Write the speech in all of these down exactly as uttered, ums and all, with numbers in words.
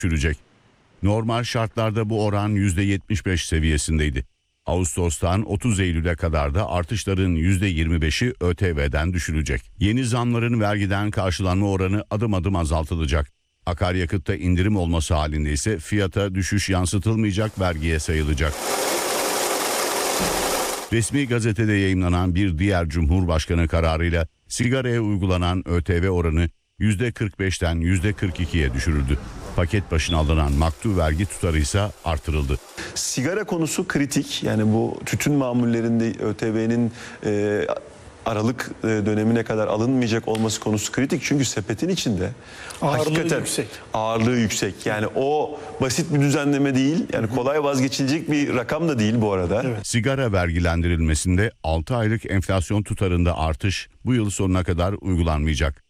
düşürecek. Normal şartlarda bu oran yüzde yetmiş beş seviyesindeydi. Ağustos'tan otuz Eylül'e kadar da artışların yüzde yirmi beşi ÖTV'den düşülecek. Yeni zamların vergiden karşılanma oranı adım adım azaltılacak. Akaryakıtta indirim olması halinde ise fiyata düşüş yansıtılmayacak, vergiye sayılacak. Resmi gazetede yayımlanan bir diğer Cumhurbaşkanı kararıyla sigaraya uygulanan ÖTV oranı yüzde kırk beşten yüzde kırk ikiye düşürüldü. Paket başına alınan maktu vergi tutarı ise artırıldı. Sigara konusu kritik. Yani bu tütün mamullerinde ÖTV'nin e, Aralık dönemine kadar alınmayacak olması konusu kritik. Çünkü sepetin içinde ağırlığı hakikaten yüksek. ağırlığı yüksek. Yani o basit bir düzenleme değil. Yani kolay vazgeçilecek bir rakam da değil bu arada. Evet. Sigara vergilendirilmesinde altı aylık enflasyon tutarında artış bu yıl sonuna kadar uygulanmayacak.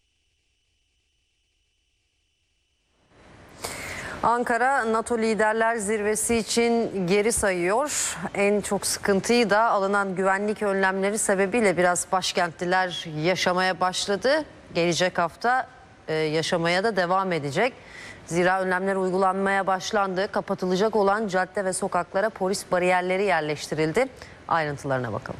Ankara, NATO Liderler Zirvesi için geri sayıyor. En çok sıkıntıyı da alınan güvenlik önlemleri sebebiyle biraz başkentliler yaşamaya başladı. Gelecek hafta e, yaşamaya da devam edecek. Zira önlemler uygulanmaya başlandı. Kapatılacak olan cadde ve sokaklara polis bariyerleri yerleştirildi. Ayrıntılarına bakalım.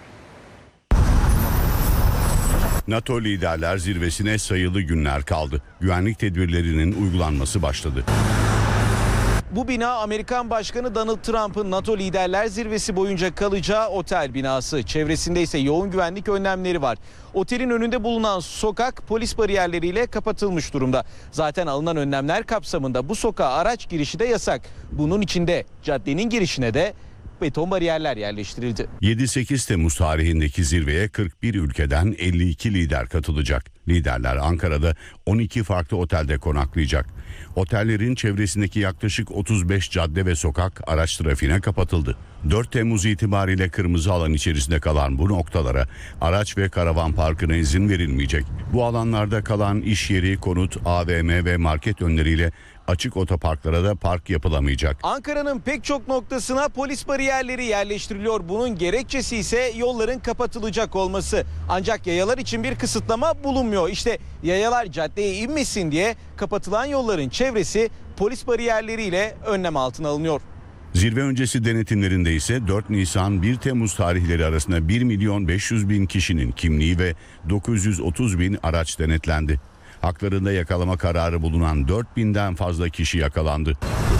NATO Liderler Zirvesi'ne sayılı günler kaldı. Güvenlik tedbirlerinin uygulanması başladı. Bu bina Amerikan Başkanı Donald Trump'ın NATO Liderler Zirvesi boyunca kalacağı otel binası. Çevresinde ise yoğun güvenlik önlemleri var. Otelin önünde bulunan sokak polis bariyerleriyle kapatılmış durumda. Zaten alınan önlemler kapsamında bu sokağa araç girişi de yasak. Bunun içinde caddenin girişine de beton bariyerler yerleştirildi. yedi sekiz Temmuz tarihindeki zirveye kırk bir ülkeden elli iki lider katılacak. Liderler Ankara'da on iki farklı otelde konaklayacak. Otellerin çevresindeki yaklaşık otuz beş cadde ve sokak araç trafiğine kapatıldı. dört Temmuz itibariyle kırmızı alan içerisinde kalan bu noktalara araç ve karavan parkına izin verilmeyecek. Bu alanlarda kalan iş yeri, konut, A V M ve market önleriyle açık otoparklara da park yapılamayacak. Ankara'nın pek çok noktasına polis bariyerleri yerleştiriliyor. Bunun gerekçesi ise yolların kapatılacak olması. Ancak yayalar için bir kısıtlama bulunmuyor. İşte yayalar caddeye inmesin diye kapatılan yolların çevresi polis bariyerleriyle önlem altına alınıyor. Zirve öncesi denetimlerinde ise dört Nisan bir Temmuz tarihleri arasında bir milyon beş yüz bin kişinin kimliği ve dokuz yüz otuz bin araç denetlendi. Haklarında yakalama kararı bulunan dört binden fazla kişi yakalandı.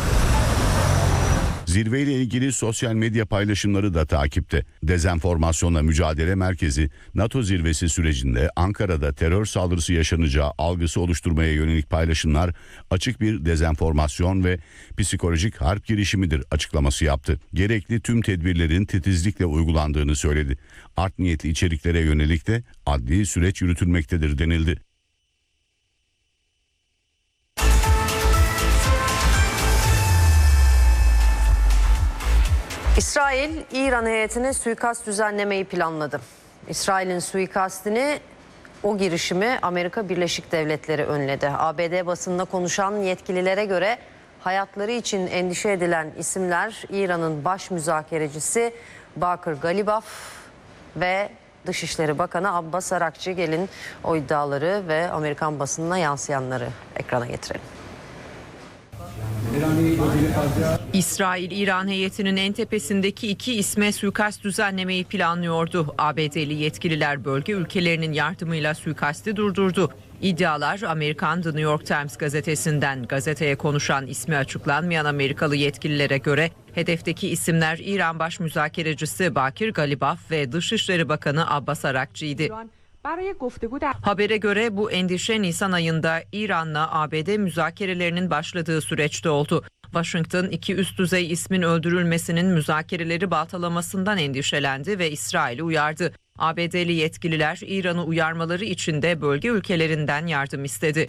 Zirveyle ilgili sosyal medya paylaşımları da takipte. Dezenformasyonla Mücadele Merkezi, NATO zirvesi sürecinde Ankara'da terör saldırısı yaşanacağı algısı oluşturmaya yönelik paylaşımlar açık bir dezenformasyon ve psikolojik harp girişimidir açıklaması yaptı. Gerekli tüm tedbirlerin titizlikle uygulandığını söyledi. Art niyetli içeriklere yönelik de adli süreç yürütülmektedir denildi. İsrail, İran heyetine suikast düzenlemeyi planladı. İsrail'in suikastini, o girişimi Amerika Birleşik Devletleri önledi. A B D basınında konuşan yetkililere göre hayatları için endişe edilen isimler İran'ın baş müzakerecisi Bakır Galibaf ve Dışişleri Bakanı Abbas Arakçı. Gelin o iddiaları ve Amerikan basınına yansıyanları ekrana getirelim. İsrail, İran heyetinin en tepesindeki iki isme suikast düzenlemeyi planlıyordu. A B D'li yetkililer bölge ülkelerinin yardımıyla suikasti durdurdu. İddialar Amerikan The New York Times gazetesinden. Gazeteye konuşan ismi açıklanmayan Amerikalı yetkililere göre hedefteki isimler İran baş müzakerecisi Bakir Galibaf ve Dışişleri Bakanı Abbas Arakçı'ydı. Habere göre bu endişe Nisan ayında İran'la A B D müzakerelerinin başladığı süreçte oldu. Washington iki üst düzey ismin öldürülmesinin müzakereleri baltalamasından endişelendi ve İsrail'i uyardı. A B D'li yetkililer İran'ı uyarmaları için de bölge ülkelerinden yardım istedi.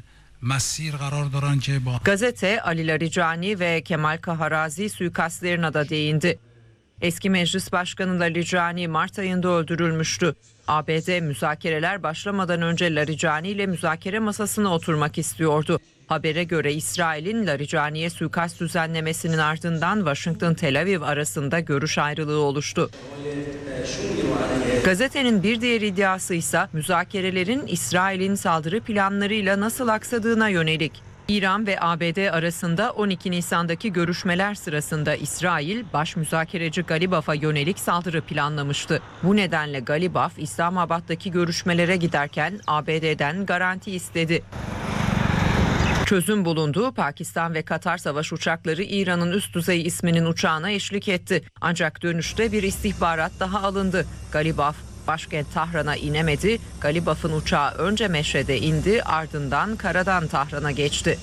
Gazete Ali Larijani ve Kemal Kaharazi suikastlerine de değindi. Eski Meclis Başkanı Larijani Mart ayında öldürülmüştü. A B D müzakereler başlamadan önce Larijani ile müzakere masasına oturmak istiyordu. Habere göre İsrail'in Larijani'ye suikast düzenlemesinin ardından Washington-Tel Aviv arasında görüş ayrılığı oluştu. Gazetenin bir diğer iddiası ise müzakerelerin İsrail'in saldırı planlarıyla nasıl aksadığına yönelik. İran ve A B D arasında on iki Nisan'daki görüşmeler sırasında İsrail, baş müzakereci Galibaf'a yönelik saldırı planlamıştı. Bu nedenle Galibaf, İslamabad'daki görüşmelere giderken A B D'den garanti istedi. Çözüm bulundu. Pakistan ve Katar savaş uçakları İran'ın üst düzey isminin uçağına eşlik etti. Ancak dönüşte bir istihbarat daha alındı. Galibaf başkent Tahran'a inemedi. Galibaf'ın uçağı önce Meşhed'e indi, ardından karadan Tahran'a geçti.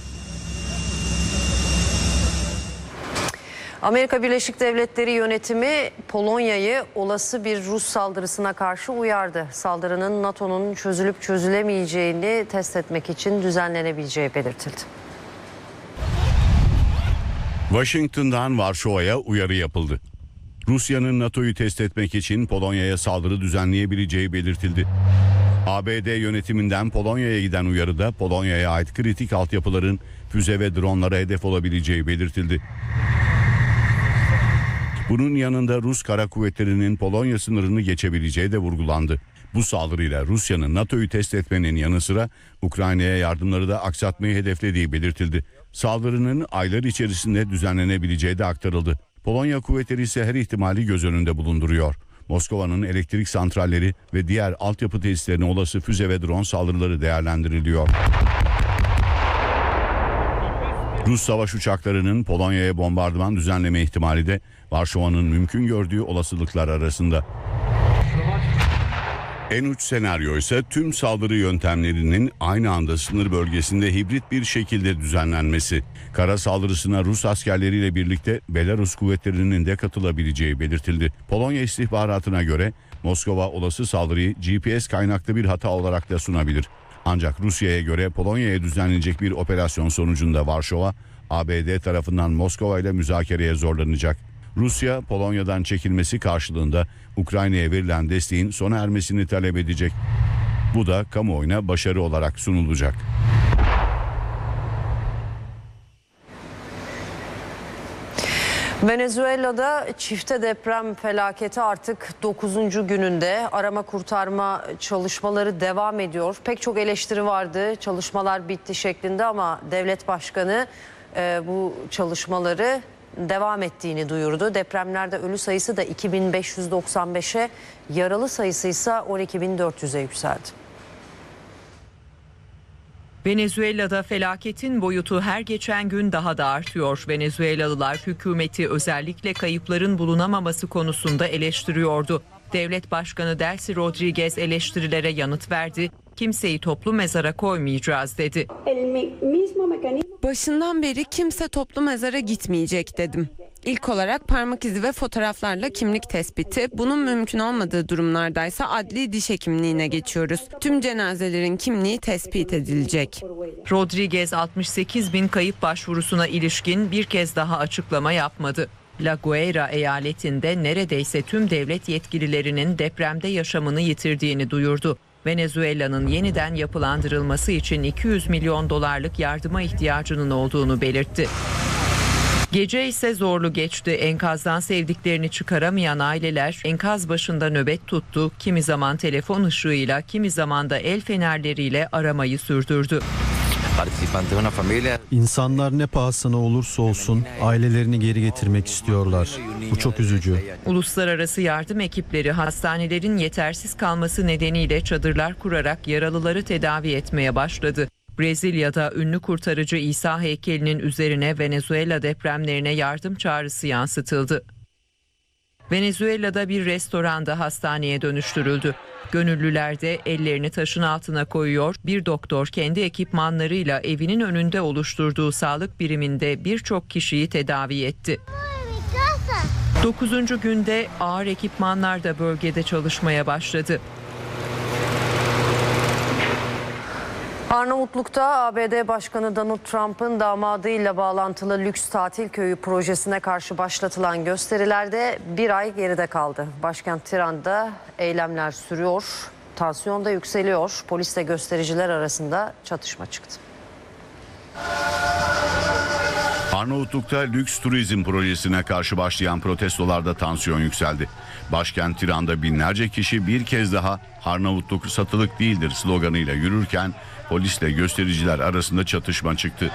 Amerika Birleşik Devletleri yönetimi Polonya'yı olası bir Rus saldırısına karşı uyardı. Saldırının NATO'nun çözülüp çözülemeyeceğini test etmek için düzenlenebileceği belirtildi. Washington'dan Varşova'ya uyarı yapıldı. Rusya'nın NATO'yu test etmek için Polonya'ya saldırı düzenleyebileceği belirtildi. A B D yönetiminden Polonya'ya giden uyarıda Polonya'ya ait kritik altyapıların füze ve dronlara hedef olabileceği belirtildi. Bunun yanında Rus kara kuvvetlerinin Polonya sınırını geçebileceği de vurgulandı. Bu saldırıyla Rusya'nın NATO'yu test etmenin yanı sıra Ukrayna'ya yardımları da aksatmayı hedeflediği belirtildi. Saldırının aylar içerisinde düzenlenebileceği de aktarıldı. Polonya kuvvetleri ise her ihtimali göz önünde bulunduruyor. Moskova'nın elektrik santralleri ve diğer altyapı tesislerine olası füze ve drone saldırıları değerlendiriliyor. Rus savaş uçaklarının Polonya'ya bombardıman düzenleme ihtimali de Varşova'nın mümkün gördüğü olasılıklar arasında. En uç senaryo ise tüm saldırı yöntemlerinin aynı anda sınır bölgesinde hibrit bir şekilde düzenlenmesi. Kara saldırısına Rus askerleriyle birlikte Belarus kuvvetlerinin de katılabileceği belirtildi. Polonya istihbaratına göre Moskova olası saldırıyı G P S kaynaklı bir hata olarak da sunabilir. Ancak Rusya'ya göre Polonya'ya düzenlenecek bir operasyon sonucunda Varşova, A B D tarafından Moskova ile müzakereye zorlanacak. Rusya, Polonya'dan çekilmesi karşılığında Ukrayna'ya verilen desteğin sona ermesini talep edecek. Bu da kamuoyuna başarı olarak sunulacak. Venezuela'da çifte deprem felaketi artık dokuzuncu gününde. Arama kurtarma çalışmaları devam ediyor. Pek çok eleştiri vardı, çalışmalar bitti şeklinde, ama devlet başkanı e, bu çalışmaları devam ettiğini duyurdu. Depremlerde ölü sayısı da iki bin beş yüz doksan beşe, yaralı sayısı ise on iki bin dört yüze yükseldi. Venezuela'da felaketin boyutu her geçen gün daha da artıyor. Venezuelalılar hükümeti özellikle kayıpların bulunamaması konusunda eleştiriyordu. Devlet Başkanı Delcy Rodriguez eleştirilere yanıt verdi. Kimseyi toplu mezara koymayacağız dedi. Başından beri kimse toplu mezara gitmeyecek dedim. İlk olarak parmak izi ve fotoğraflarla kimlik tespiti, bunun mümkün olmadığı durumlardaysa adli diş hekimliğine geçiyoruz. Tüm cenazelerin kimliği tespit edilecek. Rodriguez altmış sekiz bin kayıp başvurusuna ilişkin bir kez daha açıklama yapmadı. La Guaira eyaletinde neredeyse tüm devlet yetkililerinin depremde yaşamını yitirdiğini duyurdu. Venezuela'nın yeniden yapılandırılması için iki yüz milyon dolarlık yardıma ihtiyacının olduğunu belirtti. Gece ise zorlu geçti. Enkazdan sevdiklerini çıkaramayan aileler enkaz başında nöbet tuttu. Kimi zaman telefon ışığıyla, kimi zaman da el fenerleriyle aramayı sürdürdü. İnsanlar ne pahasına olursa olsun ailelerini geri getirmek istiyorlar. Bu çok üzücü. Uluslararası yardım ekipleri hastanelerin yetersiz kalması nedeniyle çadırlar kurarak yaralıları tedavi etmeye başladı. Brezilya'da ünlü kurtarıcı İsa heykelinin üzerine Venezuela depremlerine yardım çağrısı yansıtıldı. Venezuela'da bir restoran da hastaneye dönüştürüldü. Gönüllüler de ellerini taşın altına koyuyor. Bir doktor kendi ekipmanlarıyla evinin önünde oluşturduğu sağlık biriminde birçok kişiyi tedavi etti. Dokuzuncu günde ağır ekipmanlar da bölgede çalışmaya başladı. Arnavutluk'ta A B D Başkanı Donald Trump'ın damadıyla bağlantılı lüks tatil köyü projesine karşı başlatılan gösterilerde bir ay geride kaldı. Başkent Tiran'da eylemler sürüyor, tansiyon da yükseliyor. Polisle göstericiler arasında çatışma çıktı. Arnavutluk'ta lüks turizm projesine karşı başlayan protestolarda tansiyon yükseldi. Başkent Tiran'da binlerce kişi bir kez daha "Arnavutluk satılık değildir" sloganıyla yürürken polisle göstericiler arasında çatışma çıktı.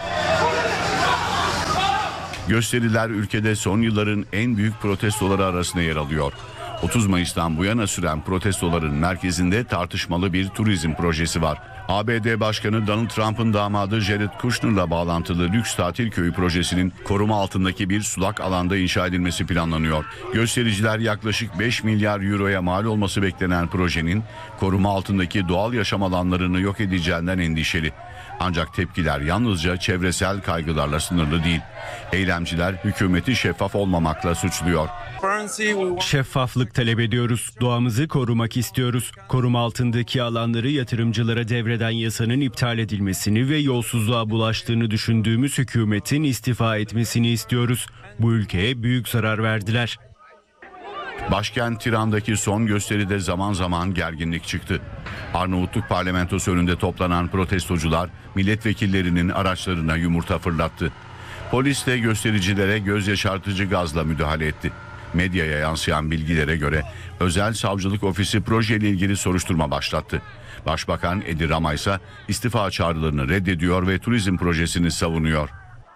Gösteriler ülkede son yılların en büyük protestoları arasında yer alıyor. otuz Mayıs'tan bu yana süren protestoların merkezinde tartışmalı bir turizm projesi var. A B D Başkanı Donald Trump'ın damadı Jared Kushner'la bağlantılı lüks tatil köyü projesinin koruma altındaki bir sulak alanda inşa edilmesi planlanıyor. Göstericiler yaklaşık beş milyar euroya mal olması beklenen projenin koruma altındaki doğal yaşam alanlarını yok edeceğinden endişeli. Ancak tepkiler yalnızca çevresel kaygılarla sınırlı değil. Eylemciler hükümeti şeffaf olmamakla suçluyor. Şeffaflık talep ediyoruz. Doğamızı korumak istiyoruz. Koruma altındaki alanları yatırımcılara devreden yasanın iptal edilmesini ve yolsuzluğa bulaştığını düşündüğümüz hükümetin istifa etmesini istiyoruz. Bu ülkeye büyük zarar verdiler. Başkent Tiran'daki son gösteride zaman zaman gerginlik çıktı. Arnavutluk parlamentosu önünde toplanan protestocular milletvekillerinin araçlarına yumurta fırlattı. Polis de göstericilere göz yaşartıcı gazla müdahale etti. Medyaya yansıyan bilgilere göre özel savcılık ofisi projeyle ilgili soruşturma başlattı. Başbakan Edi Rama ise istifa çağrılarını reddediyor ve turizm projesini savunuyor.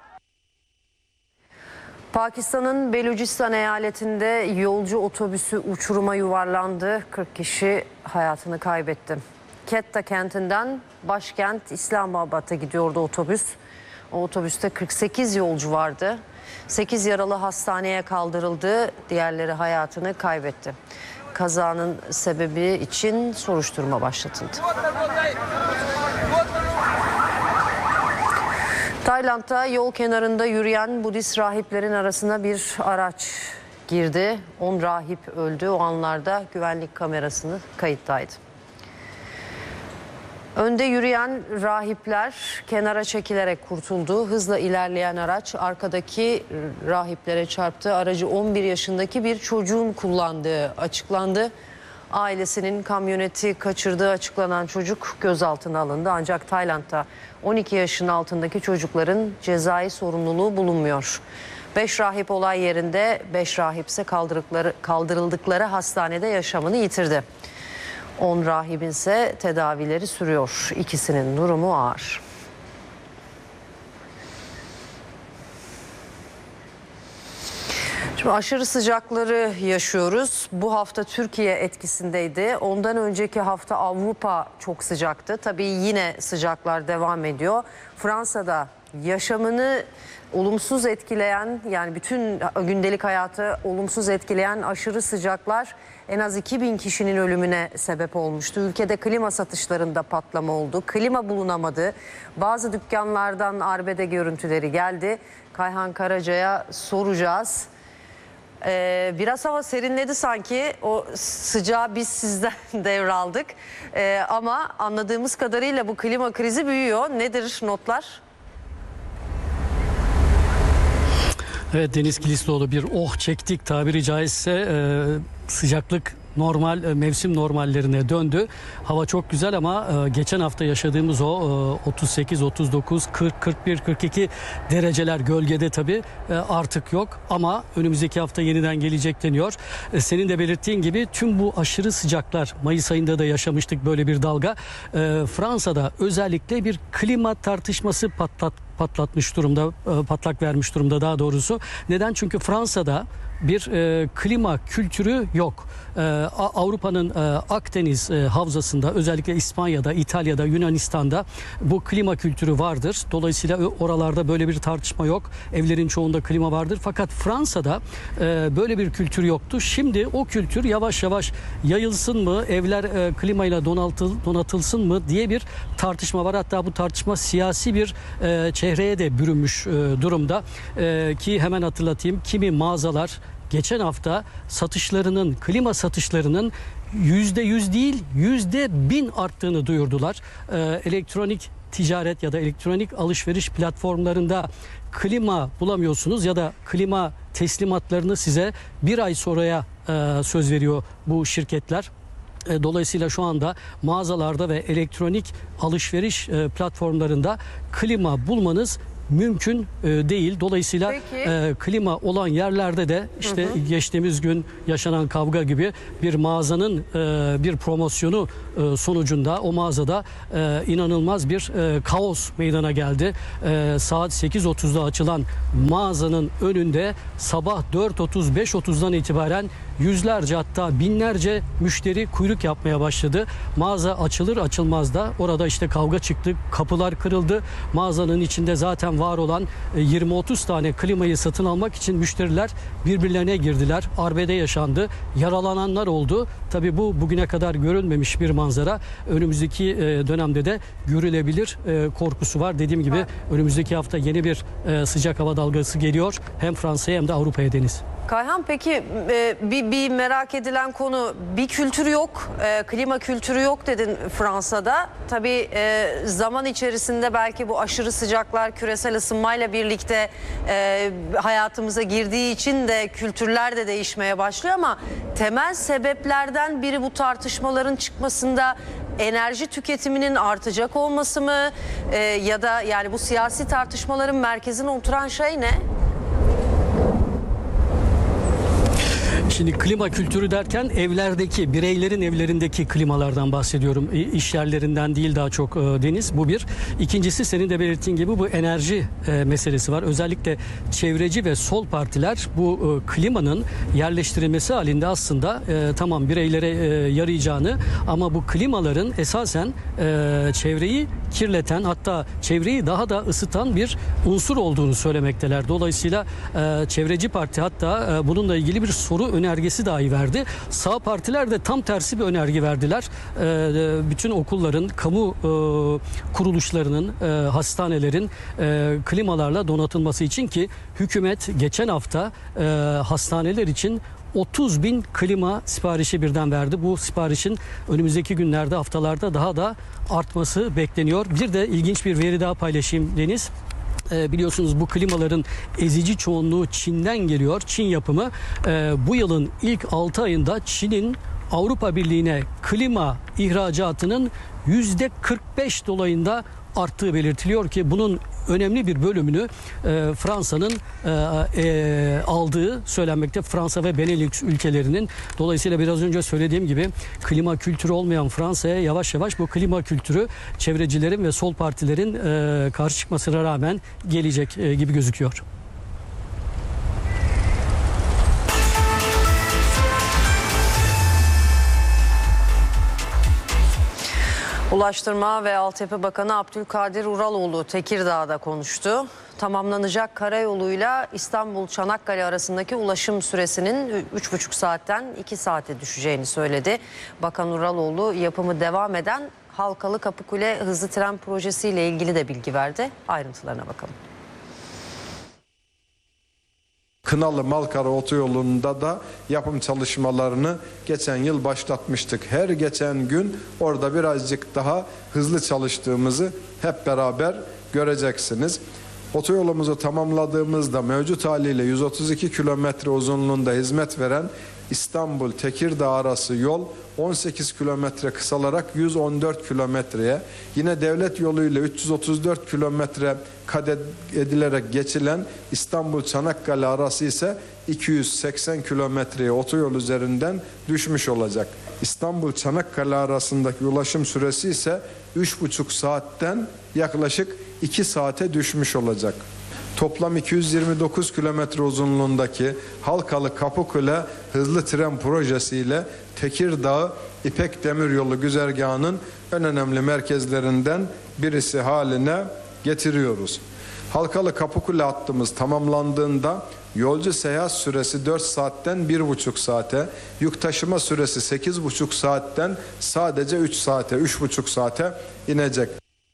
Pakistan'ın Belucistan eyaletinde yolcu otobüsü uçuruma yuvarlandı. kırk kişi hayatını kaybetti. Quetta kentinden başkent İslamabad'a gidiyordu otobüs. O otobüste kırk sekiz yolcu vardı. sekiz yaralı hastaneye kaldırıldı. Diğerleri hayatını kaybetti. Kazanın sebebi için soruşturma başlatıldı. Tayland'da yol kenarında yürüyen Budist rahiplerin arasına bir araç girdi. on rahip öldü. O anlarda güvenlik kamerasını kayıttaydı. Önde yürüyen rahipler kenara çekilerek kurtuldu. Hızla ilerleyen araç arkadaki rahiplere çarptı. Aracı on bir yaşındaki bir çocuğun kullandığı açıklandı. Ailesinin kamyoneti kaçırdığı açıklanan çocuk gözaltına alındı. Ancak Tayland'da on iki yaşın altındaki çocukların cezai sorumluluğu bulunmuyor. beş rahip olay yerinde, beş rahip ise kaldırıldıkları, kaldırıldıkları hastanede yaşamını yitirdi. on rahibin ise tedavileri sürüyor. İkisinin durumu ağır. Şimdi aşırı sıcakları yaşıyoruz. Bu hafta Türkiye etkisindeydi. Ondan önceki hafta Avrupa çok sıcaktı. Tabii yine sıcaklar devam ediyor. Fransa'da yaşamını olumsuz etkileyen, yani bütün gündelik hayatı olumsuz etkileyen aşırı sıcaklar en az iki bin kişinin ölümüne sebep olmuştu. Ülkede klima satışlarında patlama oldu. Klima bulunamadı. Bazı dükkanlardan arbede görüntüleri geldi. Kayhan Karaca'ya soracağız. Ee, biraz hava serinledi sanki. O sıcağı biz sizden devraldık. Ee, ama anladığımız kadarıyla bu klima krizi büyüyor. Nedir notlar? Evet, Deniz Kilislioğlu, bir oh çektik tabiri caizse. e, sıcaklık normal, e, mevsim normallerine döndü. Hava çok güzel ama e, geçen hafta yaşadığımız o e, otuz sekiz, otuz dokuz, kırk, kırk bir, kırk iki dereceler gölgede tabii e, artık yok. Ama önümüzdeki hafta yeniden gelecek deniyor. E, senin de belirttiğin gibi tüm bu aşırı sıcaklar, Mayıs ayında da yaşamıştık böyle bir dalga. E, Fransa'da özellikle bir klima tartışması patlat patlatmış durumda, patlak vermiş durumda daha doğrusu. Neden? Çünkü Fransa'da bir e, klima kültürü yok. E, Avrupa'nın e, Akdeniz e, havzasında, özellikle İspanya'da, İtalya'da, Yunanistan'da bu klima kültürü vardır. Dolayısıyla oralarda böyle bir tartışma yok. Evlerin çoğunda klima vardır. Fakat Fransa'da e, böyle bir kültür yoktu. Şimdi o kültür yavaş yavaş yayılsın mı, evler e, klimayla donatıl, donatılsın mı diye bir tartışma var. Hatta bu tartışma siyasi bir e, çehreye de bürünmüş e, durumda. E, ki hemen hatırlatayım, kimi mağazalar geçen hafta satışlarının, klima satışlarının yüzde yüz değil yüzde bin arttığını duyurdular. Ee, elektronik ticaret ya da elektronik alışveriş platformlarında klima bulamıyorsunuz ya da klima teslimatlarını size bir ay sonraya e, söz veriyor bu şirketler. Dolayısıyla şu anda mağazalarda ve elektronik alışveriş platformlarında klima bulmanız mümkün e, değil. Dolayısıyla Peki. e, klima olan yerlerde de işte hı hı. geçtiğimiz gün yaşanan kavga gibi bir mağazanın e, bir promosyonu e, sonucunda o mağazada e, inanılmaz bir e, kaos meydana geldi. E, saat sekiz otuzda açılan mağazanın önünde sabah dört otuz beş otuzdan itibaren yüzlerce hatta binlerce müşteri kuyruk yapmaya başladı. Mağaza açılır açılmaz da orada işte kavga çıktı, kapılar kırıldı. Mağazanın içinde zaten var olan yirmi otuz tane klimayı satın almak için müşteriler birbirlerine girdiler. Arbede yaşandı. Yaralananlar oldu. Tabii bu bugüne kadar görülmemiş bir manzara. Önümüzdeki dönemde de görülebilir korkusu var. Dediğim gibi önümüzdeki hafta yeni bir sıcak hava dalgası geliyor. Hem Fransa'ya hem de Avrupa'ya Deniz. Kayhan, peki bir, bir merak edilen konu, bir kültür yok, e, klima kültürü yok dedin Fransa'da. Tabii e, zaman içerisinde belki bu aşırı sıcaklar küresel ısınmayla birlikte e, hayatımıza girdiği için de kültürler de değişmeye başlıyor ama temel sebeplerden biri bu tartışmaların çıkmasında enerji tüketiminin artacak olması mı e, ya da yani bu siyasi tartışmaların merkezine oturan şey ne? Şimdi klima kültürü derken evlerdeki, bireylerin evlerindeki klimalardan bahsediyorum. İş yerlerinden değil daha çok Deniz. Bu bir. İkincisi senin de belirttiğin gibi bu enerji meselesi var. Özellikle çevreci ve sol partiler bu klimanın yerleştirilmesi halinde aslında tamam bireylere yarayacağını ama bu klimaların esasen çevreyi kirleten hatta çevreyi daha da ısıtan bir unsur olduğunu söylemekteler. Dolayısıyla çevreci parti hatta bununla ilgili bir soru önergesi dahi verdi. Sağ partiler de tam tersi bir önerge verdiler. E, bütün okulların, kamu e, kuruluşlarının, e, hastanelerin e, klimalarla donatılması için ki hükümet geçen hafta e, hastaneler için otuz bin klima siparişi birden verdi. Bu siparişin önümüzdeki günlerde, haftalarda daha da artması bekleniyor. Bir de ilginç bir veri daha paylaşayım Deniz. Biliyorsunuz bu klimaların ezici çoğunluğu Çin'den geliyor. Çin yapımı. Bu yılın ilk altı ayında Çin'in Avrupa Birliği'ne klima ihracatının yüzde kırk beş dolayında arttığı belirtiliyor ki bunun önemli bir bölümünü e, Fransa'nın e, e, aldığı söylenmekte. Fransa ve Benelux ülkelerinin. Dolayısıyla biraz önce söylediğim gibi klima kültürü olmayan Fransa'ya yavaş yavaş bu klima kültürü çevrecilerin ve sol partilerin e, karşı çıkmasına rağmen gelecek e, gibi gözüküyor. Ulaştırma ve Altyapı Bakanı Abdülkadir Uraloğlu Tekirdağ'da konuştu. Tamamlanacak karayoluyla İstanbul-Çanakkale arasındaki ulaşım süresinin üç buçuk saatten iki saate düşeceğini söyledi. Bakan Uraloğlu yapımı devam eden Halkalı Kapıkule hızlı tren projesiyle ilgili de bilgi verdi. Ayrıntılarına bakalım. Kınalı-Malkara otoyolunda da yapım çalışmalarını geçen yıl başlatmıştık. Her geçen gün orada birazcık daha hızlı çalıştığımızı hep beraber göreceksiniz. Otoyolumuzu tamamladığımızda mevcut haliyle yüz otuz iki kilometre uzunluğunda hizmet veren İstanbul-Tekirdağ arası yol on sekiz kilometre kısalarak yüz on dört kilometreye, yine devlet yoluyla üç yüz otuz dört kilometre kat edilerek geçilen İstanbul-Çanakkale arası ise iki yüz seksen kilometreye otoyol üzerinden düşmüş olacak. İstanbul-Çanakkale arasındaki ulaşım süresi ise üç buçuk saatten yaklaşık iki saate düşmüş olacak. Toplam iki yüz yirmi dokuz kilometre uzunluğundaki Halkalı Kapıkule hızlı tren projesiyle Tekirdağ İpek Demiryolu güzergahının en önemli merkezlerinden birisi haline getiriyoruz. Halkalı Kapıkule hattımız tamamlandığında yolcu seyahat süresi dört saatten bir buçuk saate, yük taşıma süresi sekiz buçuk saatten sadece üç saate, üç buçuk saate inecek.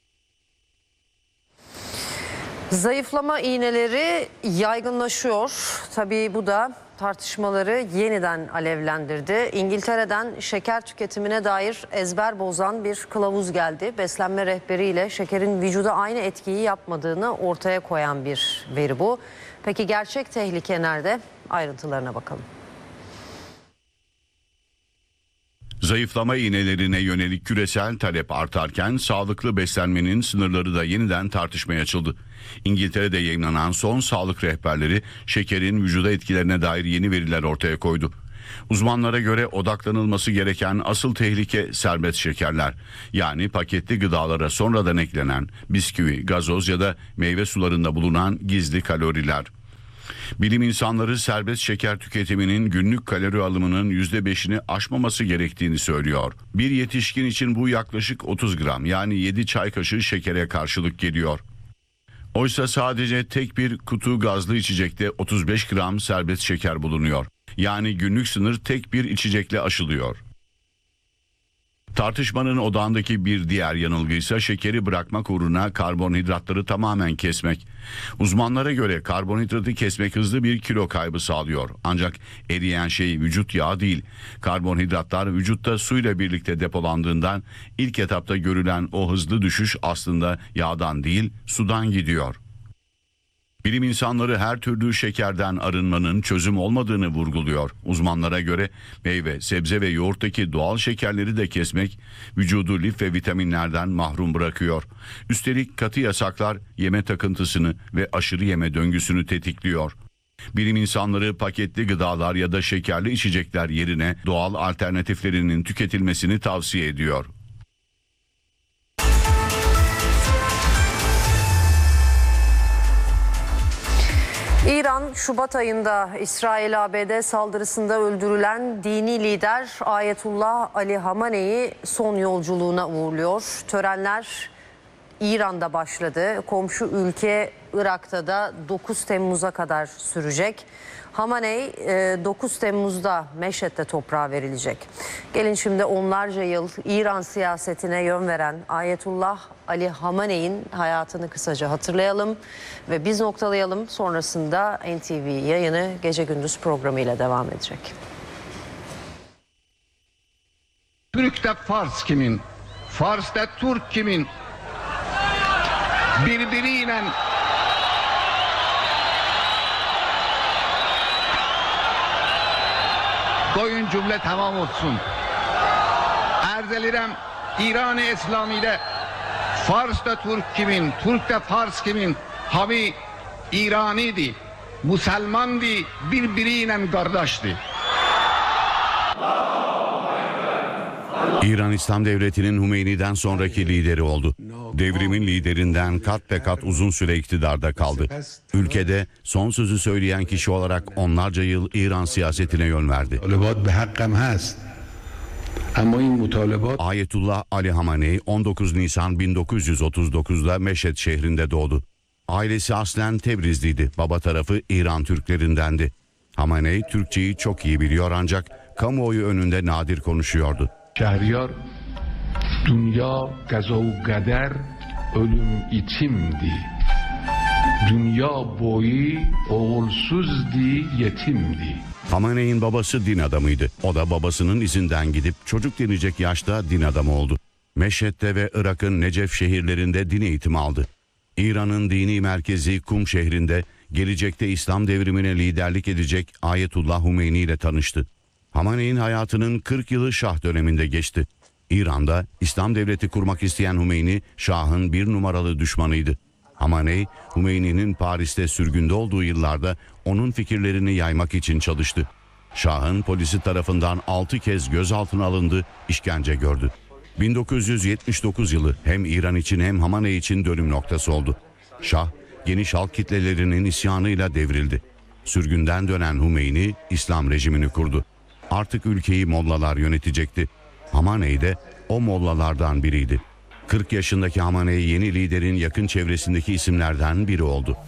Zayıflama iğneleri yaygınlaşıyor. Tabii bu da tartışmaları yeniden alevlendirdi. İngiltere'den şeker tüketimine dair ezber bozan bir kılavuz geldi. Beslenme rehberiyle şekerin vücuda aynı etkiyi yapmadığını ortaya koyan bir veri bu. Peki gerçek tehlike nerede? Ayrıntılarına bakalım. Zayıflama iğnelerine yönelik küresel talep artarken sağlıklı beslenmenin sınırları da yeniden tartışmaya açıldı. İngiltere'de yayınlanan son sağlık rehberleri şekerin vücuda etkilerine dair yeni veriler ortaya koydu. Uzmanlara göre odaklanılması gereken asıl tehlike serbest şekerler. Yani paketli gıdalara sonradan eklenen bisküvi, gazoz ya da meyve sularında bulunan gizli kaloriler. Bilim insanları serbest şeker tüketiminin günlük kalori alımının yüzde beşini aşmaması gerektiğini söylüyor. Bir yetişkin için bu yaklaşık otuz gram, yani yedi çay kaşığı şekere karşılık geliyor. Oysa sadece tek bir kutu gazlı içecekte otuz beş gram serbest şeker bulunuyor. Yani günlük sınır tek bir içecekle aşılıyor. Tartışmanın odağındaki bir diğer yanılgı ise şekeri bırakmak uğruna karbonhidratları tamamen kesmek. Uzmanlara göre karbonhidratı kesmek hızlı bir kilo kaybı sağlıyor. Ancak eriyen şey vücut yağı değil. Karbonhidratlar vücutta suyla birlikte depolandığından ilk etapta görülen o hızlı düşüş aslında yağdan değil, sudan gidiyor. Bilim insanları her türlü şekerden arınmanın çözüm olmadığını vurguluyor. Uzmanlara göre meyve, sebze ve yoğurttaki doğal şekerleri de kesmek vücudu lif ve vitaminlerden mahrum bırakıyor. Üstelik katı yasaklar yeme takıntısını ve aşırı yeme döngüsünü tetikliyor. Bilim insanları paketli gıdalar ya da şekerli içecekler yerine doğal alternatiflerinin tüketilmesini tavsiye ediyor. İran, Şubat ayında İsrail-A B D saldırısında öldürülen dini lider Ayetullah Ali Hamane'yi son yolculuğuna uğurluyor. Törenler İran'da başladı. Komşu ülke Irak'ta da dokuz Temmuz'a kadar sürecek. Hamaney dokuz Temmuz'da Meşhed'de toprağa verilecek. Gelin şimdi onlarca yıl İran siyasetine yön veren Ayetullah Ali Hamaney'in hayatını kısaca hatırlayalım ve biz noktalayalım. Sonrasında N T V yayını gece gündüz programıyla devam edecek. Türk'te Fars kimin? Fars'ta Türk kimin? Birbiriyle koyun cümle tamam olsun. Arz ederim İran-ı İslami'de Fars'ta Türk kimin, Türk'te Fars kimin? Hami İraniydi, Müslümandı, birbiriyle kardeşti. İran İslam Devleti'nin Hümeyni'den sonraki lideri oldu. Devrimin liderinden kat be kat uzun süre iktidarda kaldı. Ülkede son sözü söyleyen kişi olarak onlarca yıl İran siyasetine yön verdi. Ayetullah Ali Hamaney on dokuz Nisan bin dokuz yüz otuz dokuz'da Meşhed şehrinde doğdu. Ailesi aslen Tebrizliydi. Baba tarafı İran Türklerindendi. Hamaney Türkçeyi çok iyi biliyor ancak kamuoyu önünde nadir konuşuyordu. Şehriyar, dünya gaza ve kader ölüm içimdi. Dünya boyu oğulsuzdi, yetimdi. Hamaney'in babası din adamıydı. O da babasının izinden gidip çocuk denecek yaşta din adamı oldu. Meşhed'de ve Irak'ın Necef şehirlerinde din eğitimi aldı. İran'ın dini merkezi Kum şehrinde gelecekte İslam devrimine liderlik edecek Ayetullah Hümeyni ile tanıştı. Hamaney'in hayatının kırk yılı Şah döneminde geçti. İran'da İslam devleti kurmak isteyen Hümeyni, Şah'ın bir numaralı düşmanıydı. Hamaney, Hümeyni'nin Paris'te sürgünde olduğu yıllarda onun fikirlerini yaymak için çalıştı. Şah'ın polisi tarafından altı kez gözaltına alındı, işkence gördü. bin dokuz yüz yetmiş dokuz yılı hem İran için hem Hamaney için dönüm noktası oldu. Şah, geniş halk kitlelerinin isyanıyla devrildi. Sürgünden dönen Hümeyni, İslam rejimini kurdu. Artık ülkeyi mollalar yönetecekti. Hamaney de o mollalardan biriydi. kırk yaşındaki Hamaney yeni liderin yakın çevresindeki isimlerden biri oldu.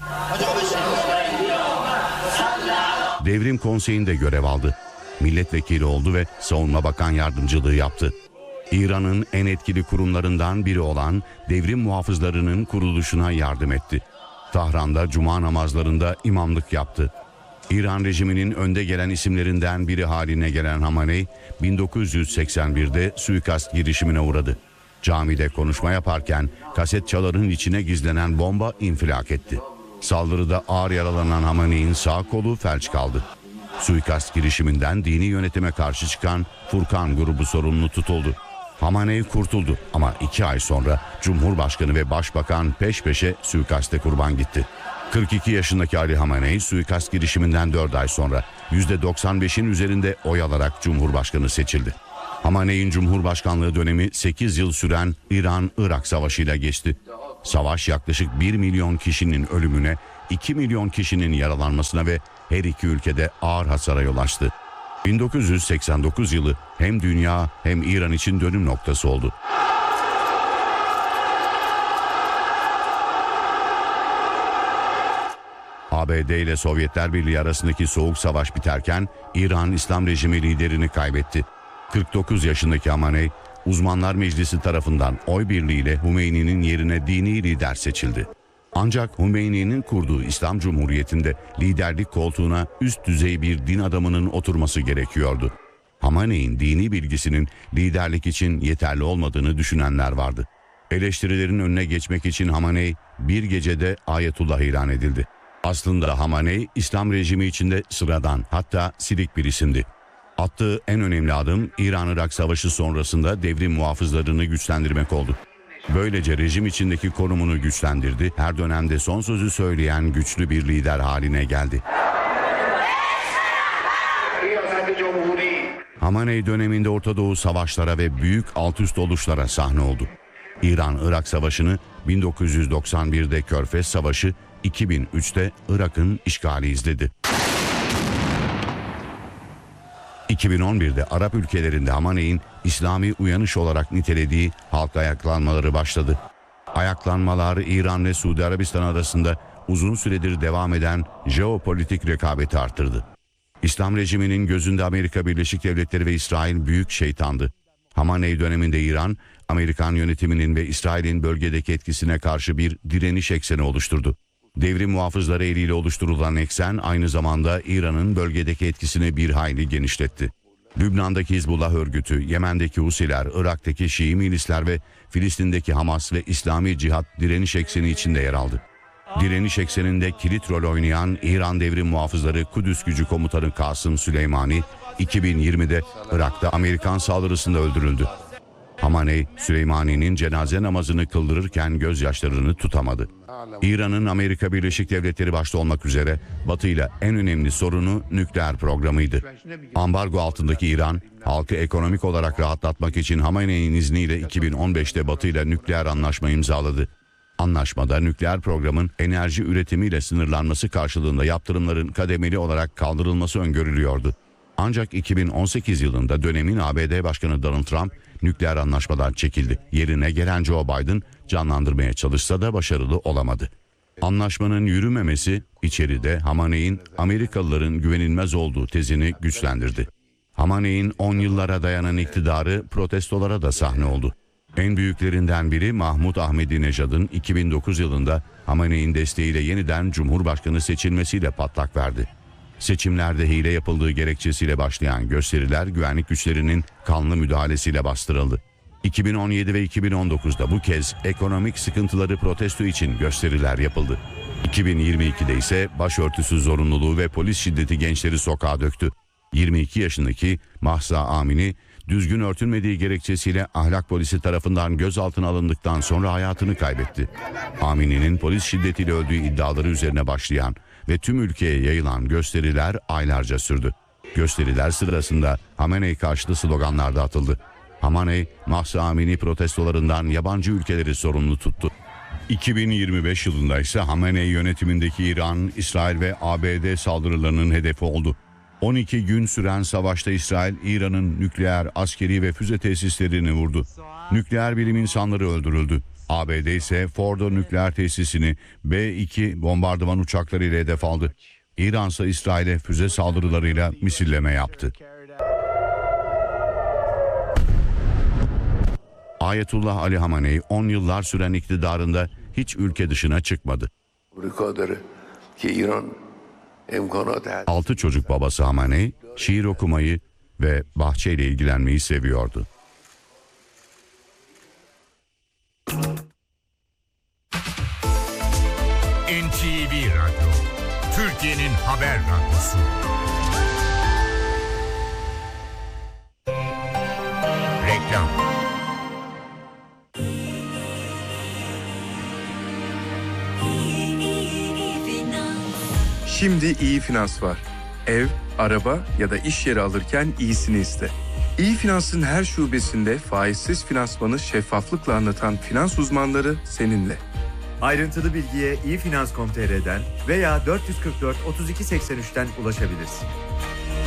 Devrim Konseyi'nde görev aldı. Milletvekili oldu ve Savunma Bakan Yardımcılığı yaptı. İran'ın en etkili kurumlarından biri olan devrim muhafızlarının kuruluşuna yardım etti. Tahran'da cuma namazlarında imamlık yaptı. İran rejiminin önde gelen isimlerinden biri haline gelen Hamaney, bin dokuz yüz seksen bir'de suikast girişimine uğradı. Camide konuşma yaparken kaset çaların içine gizlenen bomba infilak etti. Saldırıda ağır yaralanan Hamaney'in sağ kolu felç kaldı. Suikast girişiminden dini yönetime karşı çıkan Furkan grubu sorumlu tutuldu. Hamaney kurtuldu ama iki ay sonra Cumhurbaşkanı ve Başbakan peş peşe suikaste kurban gitti. kırk iki yaşındaki Ali Hamaney suikast girişiminden dört ay sonra yüzde doksan beşin üzerinde oy alarak Cumhurbaşkanı seçildi. Hamaney'in Cumhurbaşkanlığı dönemi sekiz yıl süren İran-Irak Savaşı'yla geçti. Savaş yaklaşık bir milyon kişinin ölümüne, iki milyon kişinin yaralanmasına ve her iki ülkede ağır hasara yol açtı. bin dokuz yüz seksen dokuz yılı hem dünya hem İran için dönüm noktası oldu. A B D ile Sovyetler Birliği arasındaki soğuk savaş biterken İran İslam rejimi liderini kaybetti. kırk dokuz yaşındaki Hamaney, Uzmanlar Meclisi tarafından oy birliğiyle Hümeyni'nin yerine dini lider seçildi. Ancak Hümeyni'nin kurduğu İslam Cumhuriyeti'nde liderlik koltuğuna üst düzey bir din adamının oturması gerekiyordu. Hamaney'in dini bilgisinin liderlik için yeterli olmadığını düşünenler vardı. Eleştirilerin önüne geçmek için Hamaney bir gecede Ayetullah ilan edildi. Aslında Hamaney İslam rejimi içinde sıradan, hatta silik bir isimdi. Attığı en önemli adım İran-Irak Savaşı sonrasında devrim muhafızlarını güçlendirmek oldu. Böylece rejim içindeki konumunu güçlendirdi, her dönemde son sözü söyleyen güçlü bir lider haline geldi. Hamaney döneminde Orta Doğu savaşlara ve büyük altüst oluşlara sahne oldu. İran-Irak Savaşı'nı bin dokuz yüz doksan birde Körfez Savaşı, iki bin üçte Irak'ın işgali izledi. iki bin on birde Arap ülkelerinde Hamaney'in İslami uyanış olarak nitelediği halk ayaklanmaları başladı. Ayaklanmalar İran ve Suudi Arabistan arasında uzun süredir devam eden jeopolitik rekabeti arttırdı. İslam rejiminin gözünde Amerika Birleşik Devletleri ve İsrail büyük şeytandı. Hamaney döneminde İran, Amerikan yönetiminin ve İsrail'in bölgedeki etkisine karşı bir direniş ekseni oluşturdu. Devrim muhafızları eliyle oluşturulan eksen aynı zamanda İran'ın bölgedeki etkisini bir hayli genişletti. Lübnan'daki Hizbullah örgütü, Yemen'deki Husiler, Irak'taki Şii milisler ve Filistin'deki Hamas ve İslami Cihat direniş ekseni içinde yer aldı. Direniş ekseninde kilit rol oynayan İran Devrim Muhafızları Kudüs Gücü Komutanı Kasım Süleymani, iki bin yirmide Irak'ta Amerikan saldırısında öldürüldü. Hamaney, Süleymani'nin cenaze namazını kıldırırken gözyaşlarını tutamadı. İran'ın Amerika Birleşik Devletleri başta olmak üzere Batı ile en önemli sorunu nükleer programıydı. Ambargo altındaki İran, halkı ekonomik olarak rahatlatmak için Hamaney'in izniyle iki bin on beşte Batı ile nükleer anlaşma imzaladı. Anlaşmada nükleer programın enerji üretimiyle sınırlanması karşılığında yaptırımların kademeli olarak kaldırılması öngörülüyordu. Ancak iki bin on sekiz yılında dönemin A B D Başkanı Donald Trump nükleer anlaşmadan çekildi. Yerine gelen Joe Biden canlandırmaya çalışsa da başarılı olamadı. Anlaşmanın yürümemesi içeride Hamaney'in Amerikalıların güvenilmez olduğu tezini güçlendirdi. Hamaney'in on yıllara dayanan iktidarı protestolara da sahne oldu. En büyüklerinden biri Mahmut Ahmadinejad'ın iki bin dokuz yılında Hamaney'in desteğiyle yeniden Cumhurbaşkanı seçilmesiyle patlak verdi. Seçimlerde hile yapıldığı gerekçesiyle başlayan gösteriler güvenlik güçlerinin kanlı müdahalesiyle bastırıldı. iki bin on yedi ve iki bin on dokuzda bu kez ekonomik sıkıntıları protesto için gösteriler yapıldı. iki bin yirmi ikide ise başörtüsü zorunluluğu ve polis şiddeti gençleri sokağa döktü. yirmi iki yaşındaki Mahsa Amini, düzgün örtünmediği gerekçesiyle ahlak polisi tarafından gözaltına alındıktan sonra hayatını kaybetti. Amini'nin polis şiddetiyle öldüğü iddiaları üzerine başlayan ve tüm ülkeye yayılan gösteriler aylarca sürdü. Gösteriler sırasında Hamaney karşıtı sloganlar da atıldı. Hamaney, Mahsa Amini protestolarından yabancı ülkeleri sorumlu tuttu. iki bin yirmi beş yılında ise Hamaney yönetimindeki İran, İsrail ve A B D saldırılarının hedefi oldu. on iki gün süren savaşta İsrail, İran'ın nükleer, askeri ve füze tesislerini vurdu. Nükleer bilim insanları öldürüldü. A B D ise Fordo nükleer tesisini B iki bombardıman uçakları ile hedef aldı. İran ise İsrail'e füze saldırılarıyla misilleme yaptı. Ayetullah Ali Hamaney on yıllar süren iktidarında hiç ülke dışına çıkmadı. Altı çocuk babası Hamaney, şiir okumayı ve bahçeyle ilgilenmeyi seviyordu. N T V Radyo, Türkiye'nin haber radyosu. Şimdi İyi Finans var. Ev, araba ya da iş yeri alırken iyisini iste. İyi Finans'ın her şubesinde faizsiz finansmanı şeffaflıkla anlatan finans uzmanları seninle. Ayrıntılı bilgiye iyifinans nokta com nokta tr'den veya dört yüz kırk dört otuz iki seksen üç'ten ulaşabilirsin.